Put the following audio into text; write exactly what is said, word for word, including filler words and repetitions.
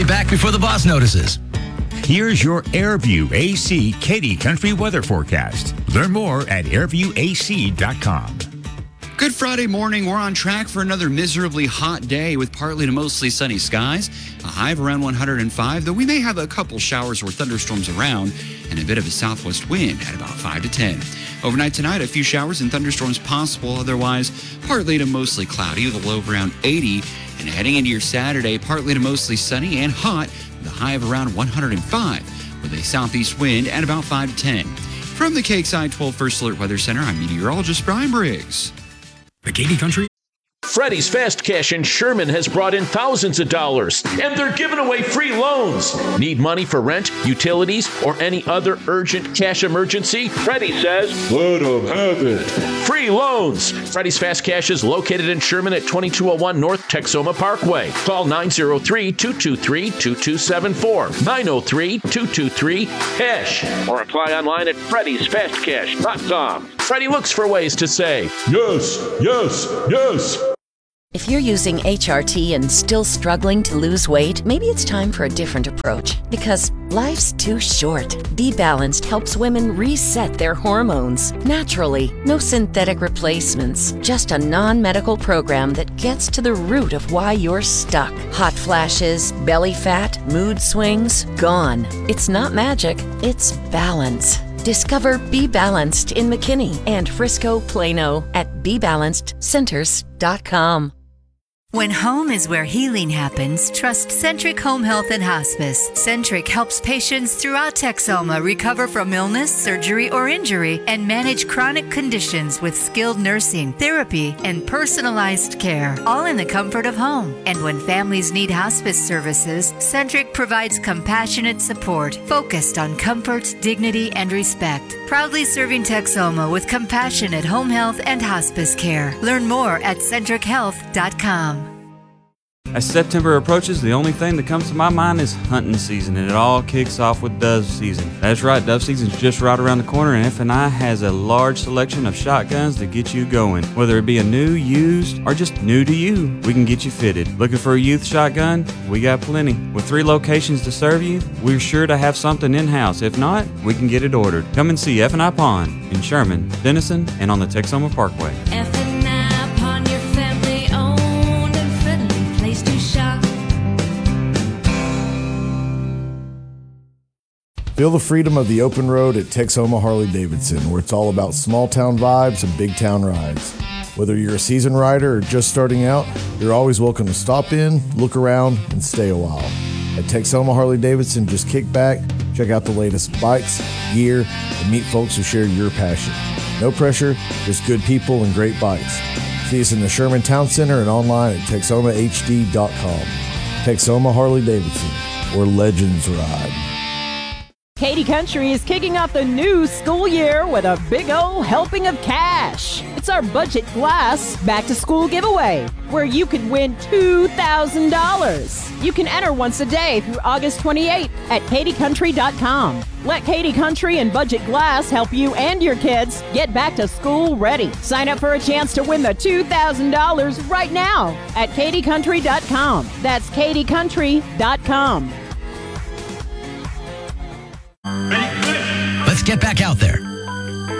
you back before the boss notices. Here's your Airview A C Katy Country weather forecast. Learn more at airview a c dot com. Good Friday morning. We're on track for another miserably hot day with partly to mostly sunny skies. A high of around one hundred five, though we may have a couple showers or thunderstorms around and a bit of a southwest wind at about five to ten. Overnight tonight, a few showers and thunderstorms possible. Otherwise, partly to mostly cloudy with a low of around eighty. And heading into your Saturday, partly to mostly sunny and hot with a high of around one hundred five with a southeast wind at about five to ten. From the Cakeside twelve First Alert Weather Center, I'm meteorologist Brian Briggs. The Katy Country. Freddy's Fast Cash in Sherman has brought in thousands of dollars, and they're giving away free loans. Need money for rent, utilities, or any other urgent cash emergency? Freddy says, let them have it. Free loans. Freddy's Fast Cash is located in Sherman at twenty-two oh one North Texoma Parkway. Call nine oh three, two two three, two two seven four, nine oh three, two two three, cash, or apply online at freddys fast cash dot com. Freddy looks for ways to say, yes, yes, yes. If you're using H R T and still struggling to lose weight, maybe it's time for a different approach. Because life's too short. Be Balanced helps women reset their hormones naturally. No synthetic replacements. Just a non-medical program that gets to the root of why you're stuck. Hot flashes, belly fat, mood swings, gone. It's not magic, it's balance. Discover Be Balanced in McKinney and Frisco, Plano at be balanced centers dot com. When home is where healing happens, trust Centric Home Health and Hospice. Centric helps patients throughout Texoma recover from illness, surgery, or injury and manage chronic conditions with skilled nursing, therapy, and personalized care, all in the comfort of home. And when families need hospice services, Centric provides compassionate support focused on comfort, dignity, and respect. Proudly serving Texoma with compassionate home health and hospice care. Learn more at centric health dot com. As September approaches, the only thing that comes to my mind is hunting season, and it all kicks off with dove season. That's right, dove season's just right around the corner, and F and I has a large selection of shotguns to get you going. Whether it be a new, used, or just new to you, we can get you fitted. Looking for a youth shotgun? We got plenty. With three locations to serve you, we're sure to have something in-house. If not, we can get it ordered. Come and see F and I Pawn in Sherman, Denison, and on the Texoma Parkway. F and I Pawn, your family-owned and friendly place to shop. Feel the freedom of the open road at Texoma Harley-Davidson, where it's all about small-town vibes and big-town rides. Whether you're a seasoned rider or just starting out, you're always welcome to stop in, look around, and stay a while. At Texoma Harley-Davidson, just kick back, check out the latest bikes, gear, and meet folks who share your passion. No pressure, just good people and great bikes. See us in the Sherman Town Center and online at texoma h d dot com. Texoma Harley-Davidson, where legends ride. Katy Country is kicking off the new school year with a big ol' helping of cash. It's our Budget Glass Back to School giveaway, where you could win two thousand dollars. You can enter once a day through August twenty-eighth at katy country dot com. Let Katy Country and Budget Glass help you and your kids get back to school ready. Sign up for a chance to win the two thousand dollars right now at katy country dot com. That's katy country dot com. Let's get back out there.